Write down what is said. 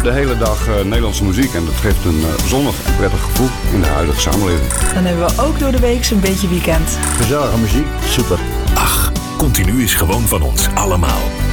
de hele dag Nederlandse muziek. En dat geeft een zonnig en prettig gevoel in de huidige samenleving. Dan hebben we ook door de week een beetje weekend. Gezellige muziek, super. Ach, Continu is gewoon van ons allemaal.